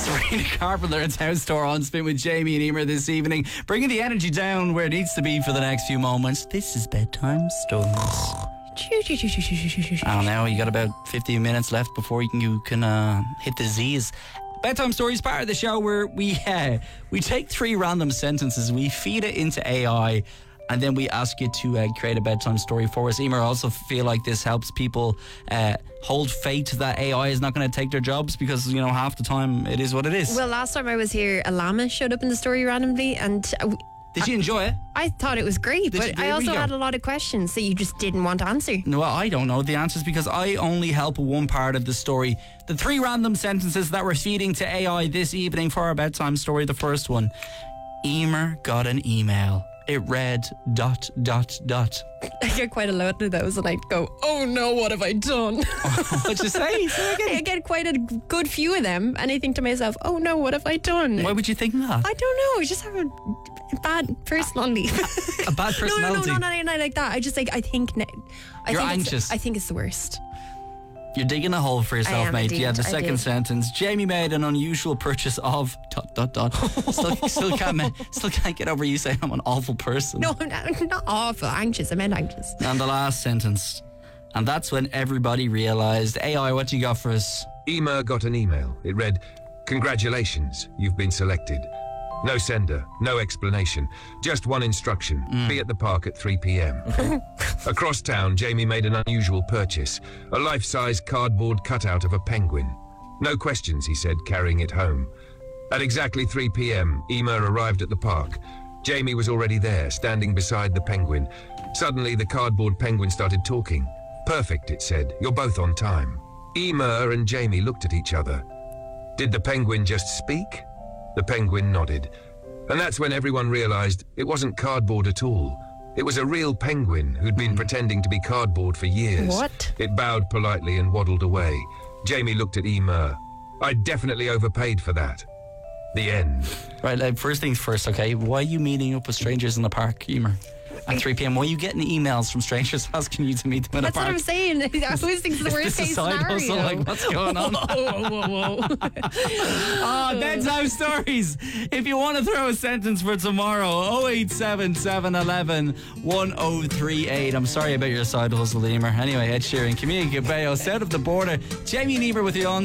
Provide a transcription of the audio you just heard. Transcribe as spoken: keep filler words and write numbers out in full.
Sabrina Carpenter and House Tour on Spin with Jamie and Emer this evening, bringing the energy down where it needs to be for the next few moments. This is Bedtime Stories. I don't know, you got about fifteen minutes left before you can, you can uh, hit the Z's. Bedtime Stories, part of the show where we uh, we take three random sentences, we feed it into A I, and then we ask you to uh, create a bedtime story for us. Emer, I also feel like this helps people uh, hold faith that A I is not going to take their jobs, because, you know, half the time it is what it is. Well, last time I was here, a llama showed up in the story randomly, and uh, Did you enjoy it? I thought it was great, Did but you- I there we also go. had a lot of questions that you just didn't want to answer. No, well, I don't know the answers because I only help one part of the story. The three random sentences that we're feeding to A I this evening for our bedtime story. The first one: Emer got an email. It read dot dot dot. I get quite a lot of those, and I go, "Oh no, what have I done?" What'd you say? Say I again. get quite a good few of them, and I think to myself, "Oh no, what have I done?" Why would you think that? I don't know. I just have a bad personality. A bad no, no, personality. no, no, no, not like that. I just like I think. ne- I You're think anxious. It's, I think it's the worst. You're digging a hole for yourself, I am mate. indeed, Yeah, the I second did. sentence. Jamie made an unusual purchase of dot dot dot. Still, still can't, ma- still can't get over you saying I'm an awful person. No, I'm not, I'm not awful. Anxious. I meant anxious. And the last sentence. And that's when everybody realised. A I, what you got for us? Emer got an email. It read, "Congratulations, you've been selected." No sender, no explanation, just one instruction. Be at the park at three p.m. Across town, Jamie made an unusual purchase. A life-size cardboard cutout of a penguin. No questions, he said, carrying it home. At exactly three p.m, Emer arrived at the park. Jamie was already there, standing beside the penguin. Suddenly, the cardboard penguin started talking. "Perfect," it said. "You're both on time." Emer and Jamie looked at each other. Did the penguin just speak? The penguin nodded. And that's when everyone realized it wasn't cardboard at all. It was a real penguin who'd been pretending to be cardboard for years. What? It bowed politely and waddled away. Jamie looked at Emer. "I definitely overpaid for that." The end. Right, like, first things first, okay? Why are you meeting up with strangers in the park, Emer? At three p.m. Why are you getting emails from strangers asking you to meet them in That's a what park? I'm saying. I always think it's the Is worst this a case side scenario. hustle? Like, what's going on? Whoa, whoa, whoa, whoa. Oh, bedtime stories. If you want to throw a sentence for tomorrow, oh eight seven seven one one one oh three eight. I'm sorry about your side hustle, Emer. Anyway, Ed Sheeran, Camila Cabello, South of the Border, Jamie and Emer with you on